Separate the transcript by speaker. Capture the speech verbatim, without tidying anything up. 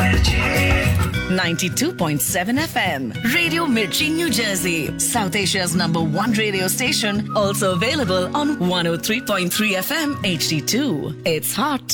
Speaker 1: ninety-two point seven F M. Radio Mirchi, New Jersey. South Asia's number one radio station. Also available on one oh three point three F M H D two. It's hot.